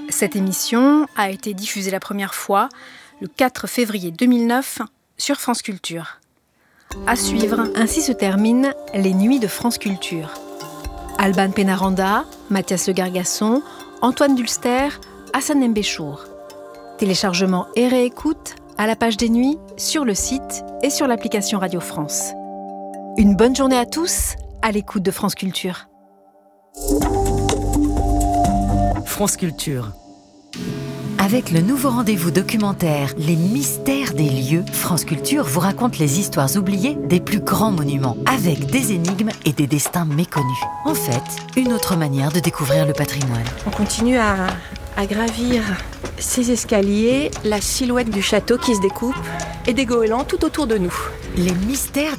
Cette émission a été diffusée la première fois le 4 février 2009 sur France Culture. À suivre, ainsi se terminent les Nuits de France Culture. Alban Pénaranda, Mathias Le Gargasson, Antoine Dulster, Hassan Mbéchour. Téléchargement et réécoute à la page des Nuits, sur le site et sur l'application Radio France. Une bonne journée à tous, à l'écoute de France Culture. France Culture. Avec le nouveau rendez-vous documentaire Les mystères des lieux, France Culture vous raconte les histoires oubliées des plus grands monuments, avec des énigmes et des destins méconnus. En fait, une autre manière de découvrir le patrimoine. On continue à gravir ces escaliers, la silhouette du château qui se découpe et des goélands tout autour de nous. Les mystères